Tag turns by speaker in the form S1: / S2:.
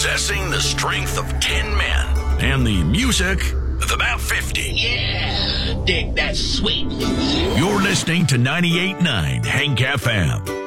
S1: Possessing the strength of 10 men. And the music of about 50.
S2: Yeah, dig that sweet.
S1: You're listening to 98.9 Hank FM.